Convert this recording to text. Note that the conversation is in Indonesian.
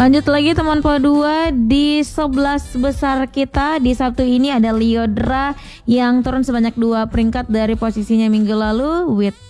Lanjut lagi teman Po 2 di 11 besar kita di Sabtu ini ada Lyodra yang turun sebanyak 2 peringkat dari posisinya minggu lalu with